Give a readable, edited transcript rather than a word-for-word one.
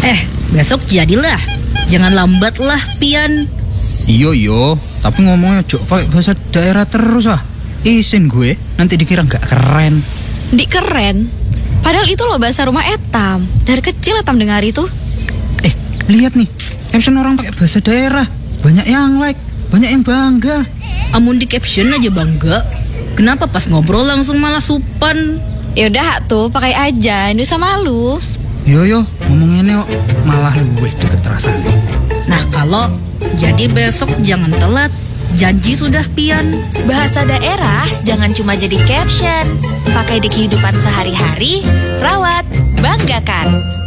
Besok jadilah. Jangan lambat lah, Pian. Iyo, tapi ngomongnya jok pakai bahasa daerah terus ah. Isin gue, nanti dikira nggak keren. Di keren. Padahal itu loh bahasa rumah Etam. Dari kecil Etam dengar itu. Lihat nih, caption orang pakai bahasa daerah. Banyak yang like, banyak yang bangga. Amun di caption aja bangga. Kenapa pas ngobrol langsung malah supan? Yaudah tuh, pakai aja. Nggak usah malu. Yo, ngomonginnya kok malah luwih deket rasanya. Nah kalau jadi besok jangan telat. Janji sudah, Pian. Bahasa daerah jangan cuma jadi caption. Pakai di kehidupan sehari-hari. Rawat, banggakan.